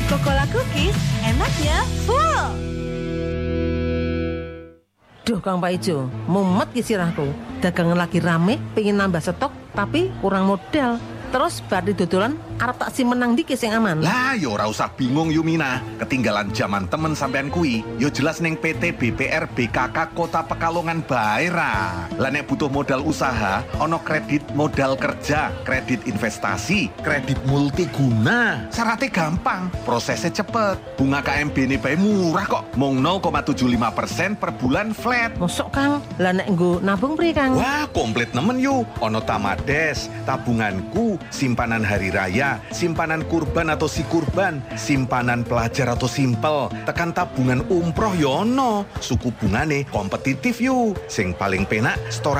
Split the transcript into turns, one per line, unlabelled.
Coca-Cola Cookies, enaknya full.
Duh Kang Pak Ijo, mumet ki sirahku. Dagangan lagi rame, pengen nambah stok, tapi kurang modal. Terus bari dodolan arep tak menang dikit sing aman.
Lah yo ora usah bingung Yumina. Ketinggalan zaman temen sampean kui. Yo jelas ning PT BPR BKK Kota Pekalongan bae ra. Lah nek butuh modal usaha, ono kredit modal kerja, kredit investasi, kredit multiguna. Syaratnya gampang, prosesnya cepet. Bunga KMB ini bae murah kok. Mung 0,75% per bulan flat.
Mosok Kang, lah nek nggo nabung pri Kang?
Wah, komplit nemen yu. Ono Tamades, tabunganku, simpanan hari raya, simpanan kurban atau si kurban, simpanan pelajar atau simpel, tekan tabungan umroh yono. Suku bungane kompetitif yu. Sing paling penak,